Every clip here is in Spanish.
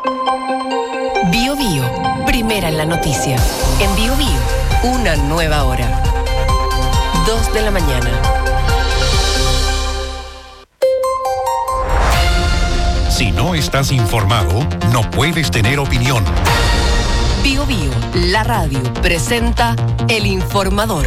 Bio Bio, primera en la noticia. En Bio Bio, una nueva hora. 2 de la mañana. Si no estás informado, no puedes tener opinión. Bio Bio, la radio, presenta El Informador.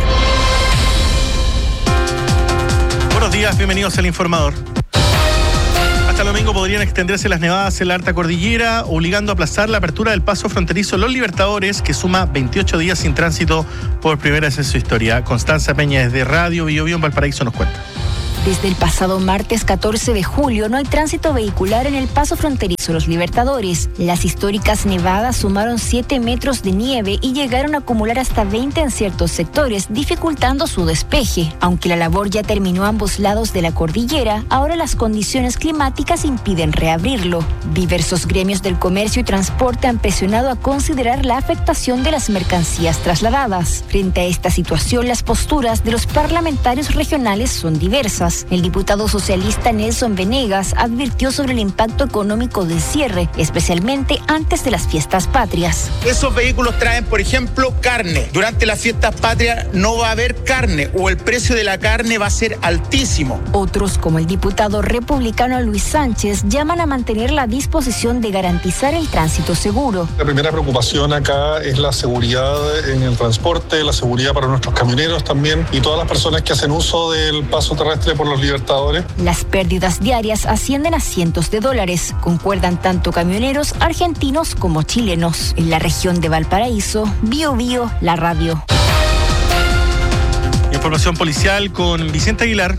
Buenos días, bienvenidos al Informador. Hasta el domingo podrían extenderse las nevadas en la alta cordillera, obligando a aplazar la apertura del paso fronterizo Los Libertadores, que suma 28 días sin tránsito por primera vez en su historia. Constanza Peña, desde Radio Bio Bio en Valparaíso, nos cuenta. Desde el pasado martes 14 de julio no hay tránsito vehicular en el paso fronterizo Los Libertadores. Las históricas nevadas sumaron 7 metros de nieve y llegaron a acumular hasta 20 en ciertos sectores, dificultando su despeje. Aunque la labor ya terminó a ambos lados de la cordillera, ahora las condiciones climáticas impiden reabrirlo. Diversos gremios del comercio y transporte han presionado a considerar la afectación de las mercancías trasladadas. Frente a esta situación, las posturas de los parlamentarios regionales son diversas. El diputado socialista Nelson Venegas advirtió sobre el impacto económico del cierre, especialmente antes de las fiestas patrias. Esos vehículos traen, por ejemplo, carne. Durante las fiestas patrias no va a haber carne o el precio de la carne va a ser altísimo. Otros, como el diputado republicano Luis Sánchez, llaman a mantener la disposición de garantizar el tránsito seguro. La primera preocupación acá es la seguridad en el transporte, la seguridad para nuestros camioneros también y todas las personas que hacen uso del paso terrestre por Los Libertadores. Las pérdidas diarias ascienden a cientos de dólares, concuerdan tanto camioneros argentinos como chilenos. En la región de Valparaíso, Bio Bio, la radio. Información policial con Vicente Aguilar.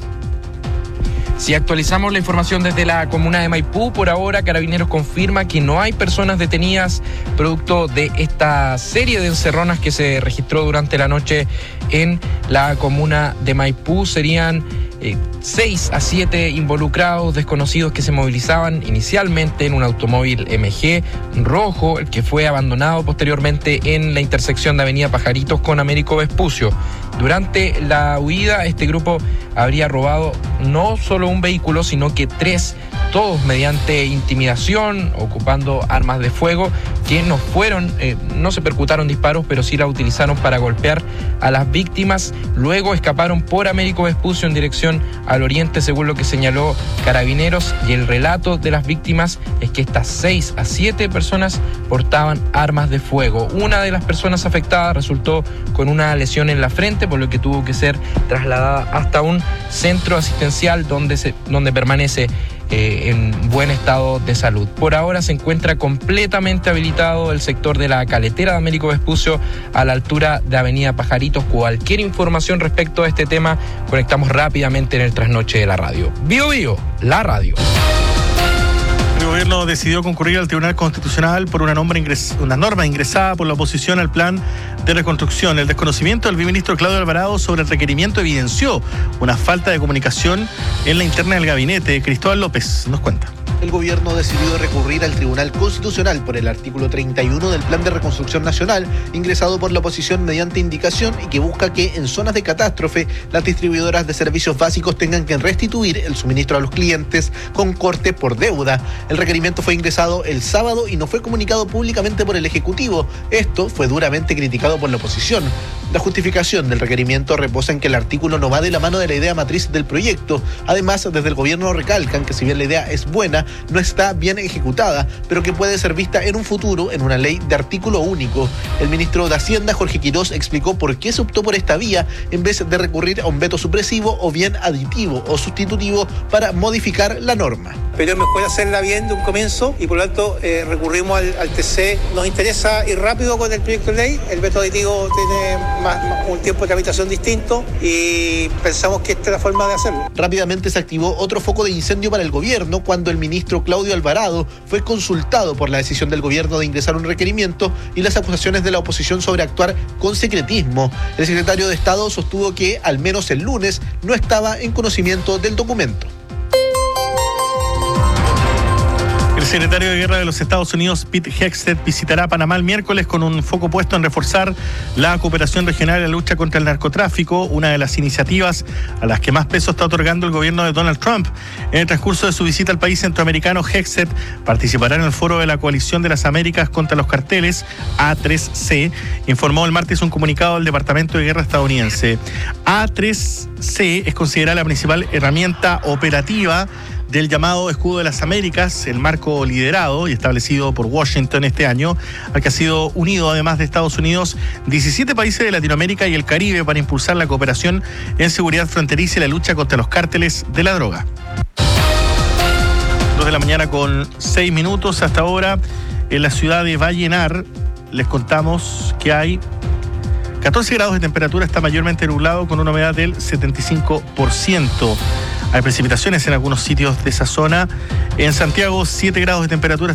Si actualizamos la información desde la comuna de Maipú, por ahora Carabineros confirma que no hay personas detenidas producto de esta serie de encerronas que se registró durante la noche en la comuna de Maipú. Serían 6 a 7 involucrados desconocidos que se movilizaban inicialmente en un automóvil MG rojo, el que fue abandonado posteriormente en la intersección de Avenida Pajaritos con Américo Vespucio. Durante la huida, este grupo habría robado no solo un vehículo, sino que 3, todos mediante intimidación, ocupando armas de fuego, que no se percutaron disparos, pero sí la utilizaron para golpear a las víctimas. Luego escaparon por Américo Vespucio en dirección al oriente, según lo que señaló Carabineros, y el relato de las víctimas es que estas 6 a 7 personas portaban armas de fuego. Una de las personas afectadas resultó con una lesión en la frente, por lo que tuvo que ser trasladada hasta un centro asistencial donde permanece en buen estado de salud. Por ahora se encuentra completamente habilitado el sector de la caletera de Américo Vespucio a la altura de Avenida Pajaritos. Cualquier información respecto a este tema, conectamos rápidamente en el trasnoche de la radio. Bio Bio, la radio. El gobierno decidió concurrir al Tribunal Constitucional por una norma ingresada por la oposición al plan de reconstrucción. El desconocimiento del viceministro Claudio Alvarado sobre el requerimiento evidenció una falta de comunicación en la interna del gabinete. Cristóbal López nos cuenta. El gobierno decidió recurrir al Tribunal Constitucional por el artículo 31 del Plan de Reconstrucción Nacional, ingresado por la oposición mediante indicación y que busca que en zonas de catástrofe las distribuidoras de servicios básicos tengan que restituir el suministro a los clientes con corte por deuda. El requerimiento fue ingresado el sábado y no fue comunicado públicamente por el Ejecutivo. Esto fue duramente criticado por la oposición. La justificación del requerimiento reposa en que el artículo no va de la mano de la idea matriz del proyecto. Además, desde el gobierno recalcan que si bien la idea es buena, no está bien ejecutada, pero que puede ser vista en un futuro en una ley de artículo único. El ministro de Hacienda, Jorge Quirós, explicó por qué se optó por esta vía en vez de recurrir a un veto supresivo o bien aditivo o sustitutivo para modificar la norma. Pero es mejor hacerla bien de un comienzo y por lo tanto recurrimos al TC. Nos interesa ir rápido con el proyecto de ley. El veto aditivo tiene un tiempo de tramitación distinto y pensamos que esta es la forma de hacerlo. Rápidamente se activó otro foco de incendio para el gobierno cuando el ministro Claudio Alvarado fue consultado por la decisión del gobierno de ingresar un requerimiento y las acusaciones de la oposición sobre actuar con secretismo. El secretario de Estado sostuvo que al menos el lunes no estaba en conocimiento del documento. El secretario de Guerra de los Estados Unidos, Pete Hegseth, visitará Panamá el miércoles con un foco puesto en reforzar la cooperación regional en la lucha contra el narcotráfico, una de las iniciativas a las que más peso está otorgando el gobierno de Donald Trump. En el transcurso de su visita al país centroamericano, Hegseth participará en el foro de la Coalición de las Américas contra los Carteles, A3C, informó el martes un comunicado del Departamento de Guerra estadounidense. A3C es considerada la principal herramienta operativa del llamado Escudo de las Américas, el marco liderado y establecido por Washington este año, al que ha sido unido, además de Estados Unidos, 17 países de Latinoamérica y el Caribe para impulsar la cooperación en seguridad fronteriza y la lucha contra los cárteles de la droga. 2 de la mañana con 6 minutos hasta ahora. En la ciudad de Vallenar les contamos que hay 14 grados de temperatura, está mayormente nublado con una humedad del 75%. Hay precipitaciones en algunos sitios de esa zona. En Santiago, 7 grados de temperatura.